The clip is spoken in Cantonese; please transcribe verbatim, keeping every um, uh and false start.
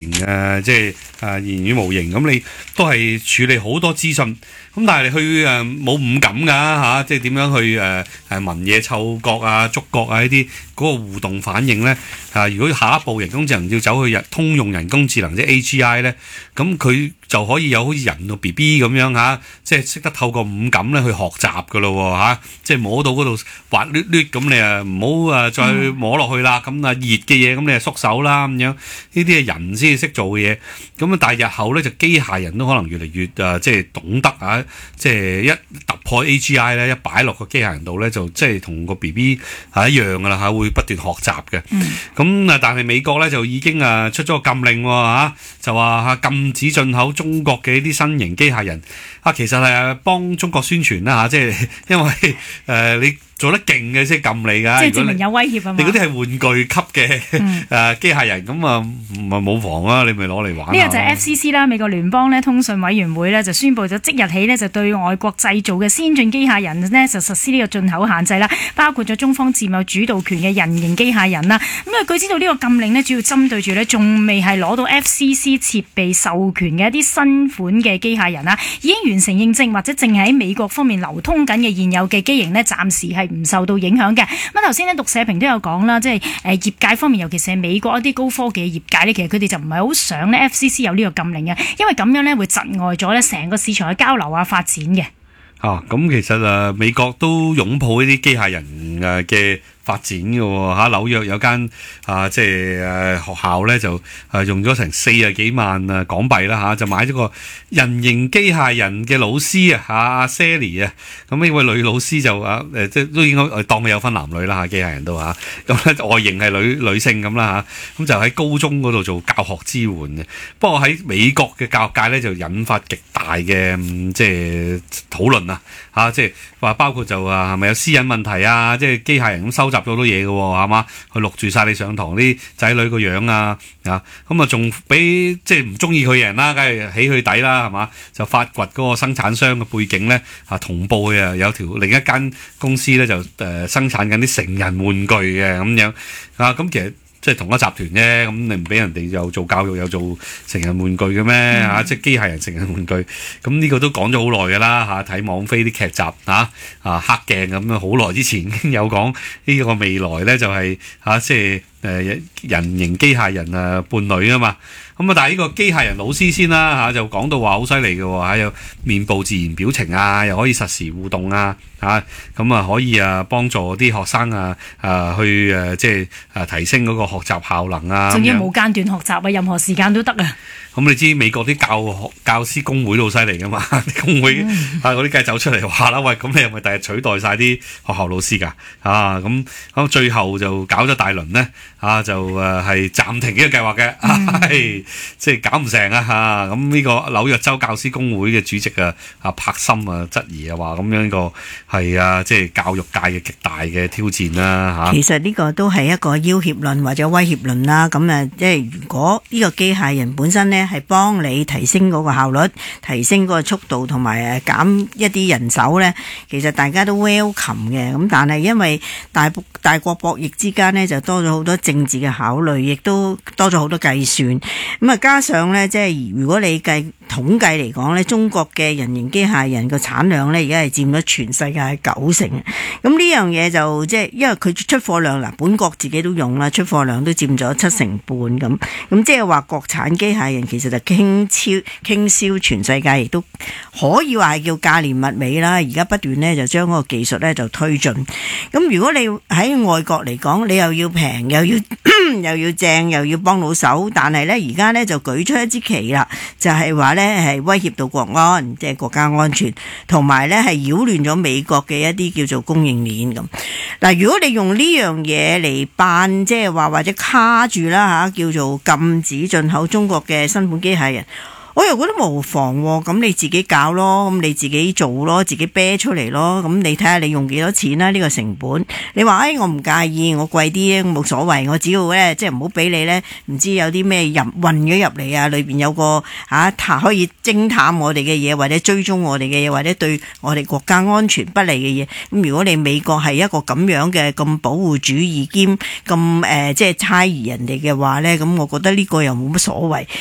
嘅即係誒言語模型，咁你都係處理好多資訊。咁但係你去誒冇五感㗎嚇，即係點樣去誒誒聞嘢、嗅覺啊、觸覺啊呢啲嗰個互動反應咧？啊，如果下一步人工智能要走去人通用人工智能即係 A G I 咧，咁佢就可以有好似人個 B B 咁樣嚇，即係識得透過五感咧去學習㗎咯喎嚇，即係摸到嗰度滑捋捋咁，你啊唔好啊再摸落去啦，咁啊熱嘅嘢咁你啊縮手啦咁樣，呢啲係人先至識做嘅嘢。咁啊，但係日後咧就機械人都可能越嚟越啊，即係懂得啊，即係一突破 A G I 咧，一擺落個機械人度咧，就即係同個 B B 係一樣㗎啦嚇，會不斷學習嘅。咁啊，但係美國咧就已經啊出咗個禁令喎嚇，就話嚇禁止進口中國嘅呢啲新型機械人啊，其實係幫中國宣傳啦嚇，即係因為誒、呃、你做得勁嘅先禁你㗎， 即係證明有威脅啊嘛。 你嗰啲係玩具級嘅誒機械人，咁啊唔係冇妨啊，你咪攞嚟玩。 呢個就係 F C C 啦，美國聯邦咧通訊委員會咧就宣布咗即日起咧就對外國製造嘅先進機械人咧就實施呢個進口限制啦，包括咗中方佔有主導權嘅人形機械人啦。咁啊，據知道呢個禁令咧主要針對住咧仲未係攞到 F C C 設備授權嘅一啲新款嘅機械人啦，已經完成認證或者淨係喺美國方面流通緊嘅現有嘅機型咧，暫時係唔受到影響嘅。咁頭先咧讀社評都有講啦，即係誒業界方面，尤其是係美國一啲高科技嘅業界咧，其實佢哋就唔係好想咧 F C C 有呢個禁令嘅，因為咁樣咧會窒礙咗咧成個市場嘅交流啊發展嘅。 啊，咁其實誒美國都擁抱呢啲機械人誒嘅發展嘅喎嚇，紐約有間啊即係誒學校咧就誒用咗成四十幾萬啊港幣啦嚇，就買咗個人形機械人嘅老師啊嚇，阿 Sally 啊，咁呢位女老師就啊誒即係都應該當佢有分男女啦嚇，機械人都嚇，咁咧外形係女女性咁啦嚇，咁就喺高中嗰度做教學支援嘅。不過喺美國嘅教育界咧就引發極大嘅即係討論啊嚇，即係話包括就話係咪有私隱問題啊？即係機械人咁收集咗好多嘢嘅喎，係嘛？佢錄住晒你上堂啲仔女個樣啊，啊咁啊，仲俾即係唔中意佢嘅人啦，梗係起佢底啦，係嘛？就發掘嗰個生產商嘅背景咧，啊同步嘅有條另一間公司咧就誒、呃、生產緊啲成人玩具嘅咁樣啊，咁其實。即係同一集團啫，咁你唔俾人哋又做教育又做成人玩具嘅咩嚇？即係機械人成人玩具，咁呢個都講咗好耐㗎啦嚇。睇網飛啲劇集嚇啊黑鏡咁樣，好耐之前已經有講呢個未來咧就係、是、嚇、啊、即係誒人形機械人啊伴侶啊嘛。咁啊，但係呢個機械人老師先啦嚇，就講到話好犀利嘅喎嚇，有面部自然表情啊，又可以實時互動啊嚇，咁啊可以啊幫助啲學生啊啊去誒即係啊提升嗰個學習效能啊， 仲要冇間斷學習啊，任何時間都得啊！ 咁你知美國啲教學教師工會都好犀利噶嘛？啲工會啊嗰啲梗係走出嚟話啦，喂，咁你係咪第日取代晒啲學校老師㗎？啊咁咁最後就搞咗大輪咧，啊就誒係暫停呢個計劃嘅，係即係搞唔成啊嚇！咁呢個紐約州教師工會嘅主席啊啊柏森啊質疑啊話咁樣呢個係啊即係教育界嘅極大嘅挑戰啦嚇。 其實呢個都係一個要挾論或者威脅論啦。咁誒即係如果呢個機械人本身咧，係幫你提升嗰個效率，提升嗰個速度，同埋誒減一啲人手咧。其實大家都 welcome 嘅，咁但係因為大大國博弈之間咧，就多咗好多政治嘅考慮，亦都多咗好多計算。咁啊，加上咧，即係如果你計統計嚟講咧，中國嘅人形機械人個產量咧，而家係佔咗全世界九成。咁呢樣嘢就即係因為佢出貨量嗱，本國自己都用啦，出貨量都佔咗七成半咁。咁即係話國產機械人其實就傾超傾銷全世界，亦都可以話係叫價廉物美啦。而家不斷咧就將嗰個技術咧就推進。咁如果你喺外國嚟講，你又要平又要又要正又要幫到手，但係咧而家咧就舉出一支旗啦，就係話咧係威脅到國安，即係國家安全，同埋咧係擾亂咗美國嘅一啲叫做供應鏈咁。嗱，如果你用呢樣嘢嚟扮，即係話或者卡住啦吓，叫做禁止進口中國嘅新款機械人，我又覺得無妨喎。咁你自己搞咯，咁你自己做咯，自己啤出嚟咯。咁你睇下你用幾多錢啦？呢個成本，你話誒、哎、我唔介意，我貴啲冇所謂，我只要咧即係唔好俾你咧，唔知有啲咩入混咗入嚟啊，裏邊有個嚇、啊、可以偵探我哋嘅嘢，或者追蹤我哋嘅嘢，或者對我哋國家安全不利嘅嘢。咁如果你美國係一個咁樣嘅咁保護主義兼咁誒即係猜疑人哋嘅話咧，咁我覺得呢個又冇乜所謂。